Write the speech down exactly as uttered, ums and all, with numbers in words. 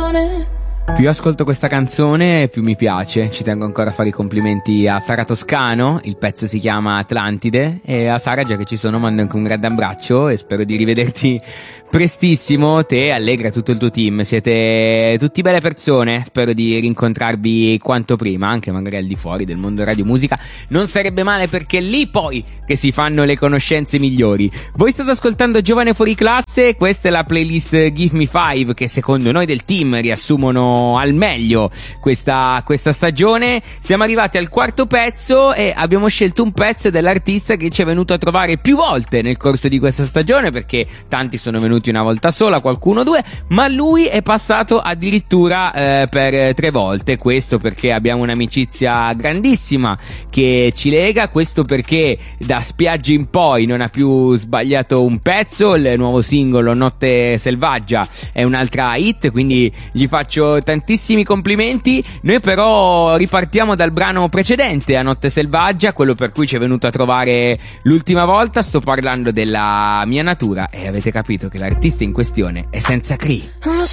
canzone. Più ascolto questa canzone più mi piace. Ci tengo ancora a fare i complimenti a Sara Toscano. Il pezzo si chiama Atlantide. E a Sara, già che ci sono, mando anche un grande abbraccio e spero di rivederti prestissimo. Te, Allegra, tutto il tuo team, siete tutti belle persone. Spero di rincontrarvi quanto prima, anche magari al di fuori del mondo radio musica. Non sarebbe male, perché è lì poi che si fanno le conoscenze migliori. Voi state ascoltando Giovane Fuori Classe. Questa è la playlist Give Me Five, che secondo noi del team riassumono al meglio questa, questa stagione. Siamo arrivati al quarto pezzo e abbiamo scelto un pezzo dell'artista che ci è venuto a trovare più volte nel corso di questa stagione, perché tanti sono venuti una volta sola, qualcuno due, ma lui è passato addirittura eh, per tre volte. Questo perché abbiamo un'amicizia grandissima che ci lega, questo perché da Spiagge in poi non ha più sbagliato un pezzo. Il nuovo singolo Notte Selvaggia è un'altra hit, quindi gli faccio tantissimi complimenti. Noi però ripartiamo dal brano precedente a Notte Selvaggia, quello per cui ci è venuto a trovare l'ultima volta. Sto parlando della Mia Natura e avete capito che l'artista in questione è Senza Cri.